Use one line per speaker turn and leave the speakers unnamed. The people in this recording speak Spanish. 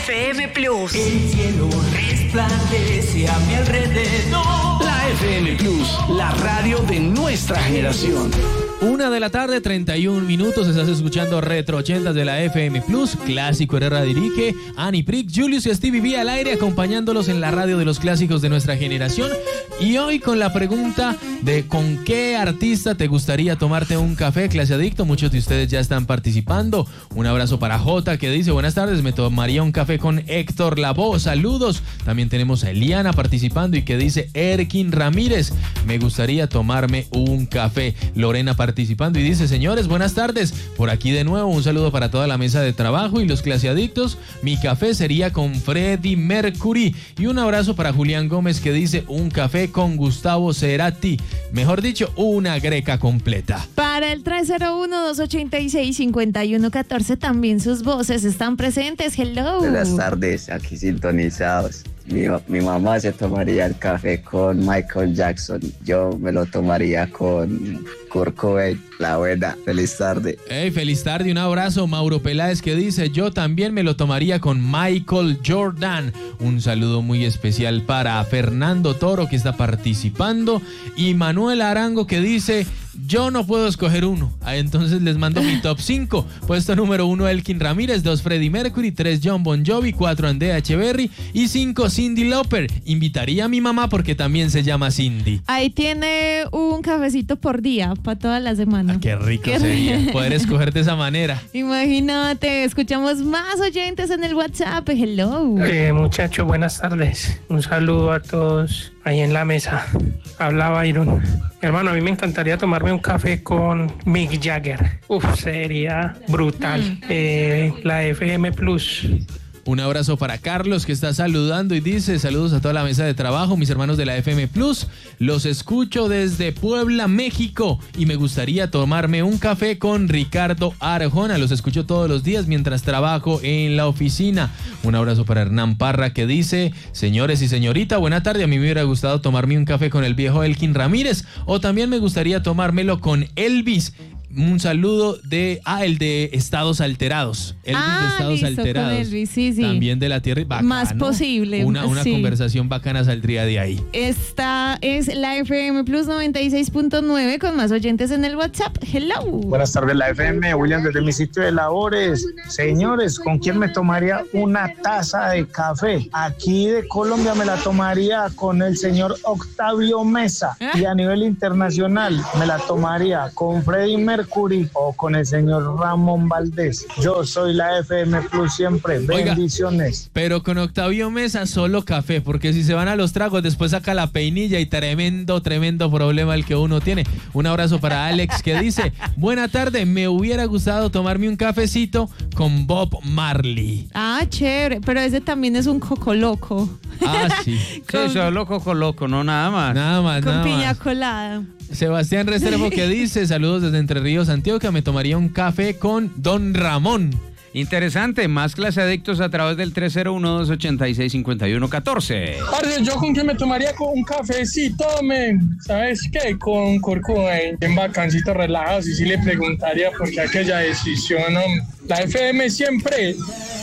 FM Plus.
El cielo resplandece a mi alrededor.
La FM Plus, la radio de nuestra generación.
1:31 estás escuchando Retro 80 de la FM Plus. Clásico Herrera dirige, Annie Prick, Julius y Stevie V al aire, acompañándolos en la radio de los clásicos de nuestra generación. Y hoy con la pregunta de ¿con qué artista te gustaría tomarte un café, clase adicto? Muchos de ustedes ya están participando. Un abrazo para Jota, que dice: buenas tardes, me tomaría un café con Héctor Lavoe. Saludos. También tenemos a Eliana participando y que dice: Erkin Ramírez, me gustaría tomarme un café. Lorena participando y dice: señores, buenas tardes, por aquí de nuevo, un saludo para toda la mesa de trabajo y los claseadictos. Mi café sería con Freddie Mercury. Y un abrazo para Julián Gómez, que dice: un café con Gustavo Cerati, mejor dicho, una greca completa.
Para el 301-286-5114 también sus voces están presentes. Hello.
Buenas tardes, aquí sintonizados. Mi mamá se tomaría el café con Michael Jackson. Yo me lo tomaría con Kurt Cobain. La buena. Feliz tarde.
Hey, feliz tarde. Un abrazo. Mauro Peláez, que dice: yo también me lo tomaría con Michael Jordan. Un saludo muy especial para Fernando Toro, que está participando. Y Manuel Arango, que dice: yo no puedo escoger uno. Entonces les mando mi top 5. Puesto número 1, Elkin Ramírez. 2, Freddie Mercury. 3, John Bon Jovi. 4, Andrea Echeverry. Y 5, Cyndi Lauper. Invitaría a mi mamá porque también se llama Cindy.
Ahí tiene un cafecito por día para toda la semana.
Qué rico sería poder escoger de esa manera.
Imagínate, escuchamos más oyentes en el WhatsApp. Hello.
Muchachos, buenas tardes. Un saludo a todos ahí en la mesa. Habla Byron. Hermano, a mí me encantaría tomarme un café con Mick Jagger. Sería brutal. La FM Plus.
Un abrazo para Carlos, que está saludando y dice: saludos a toda la mesa de trabajo, mis hermanos de la FM Plus. Los escucho desde Puebla, México, y me gustaría tomarme un café con Ricardo Arjona. Los escucho todos los días mientras trabajo en la oficina. Un abrazo para Hernán Parra, que dice: señores y señorita, buena tarde. A mí me hubiera gustado tomarme un café con el viejo Elkin Ramírez, o también me gustaría tomármelo con Elvis. Un saludo de el de Estados Alterados. Elvis de Estados
listo,
Alterados.
con Elvis, sí.
También de la tierra. Bacano.
Más posible.
Una
sí.
conversación bacana saldría de ahí.
Esta es la FM Plus 96.9 con más oyentes en el WhatsApp. Hello.
Buenas tardes, la FM. William desde mi sitio de labores. Señores, ¿con quién me tomaría una taza de café? Aquí de Colombia me la tomaría con el señor Octavio Mesa. Y a nivel internacional me la tomaría con Freddie Mercury o con el señor Ramón Valdés. Yo soy la FM Plus siempre. Bendiciones.
Oiga, pero con Octavio Mesa solo café, porque si se van a los tragos después saca la peinilla y tremendo problema el que uno tiene. Un abrazo para Alex, que dice: buena tarde, me hubiera gustado tomarme un cafecito con Bob Marley.
Chévere, pero ese también es un coco loco.
Sí.
Sí, solo coco loco, no nada más.
Nada más.
Con piña colada.
Sebastián Restrepo, que dice: saludos desde Entre Ríos, Antioquia, me tomaría un café con Don Ramón.
Interesante, más clase adictos a través del 301-286-5114.
Parce, yo con quién me tomaría con un cafecito, men. ¿Sabes qué? Con Kurt Cobain, en vacancito relajados, y sí le preguntaría por qué aquella decisión, ¿no? La FM siempre.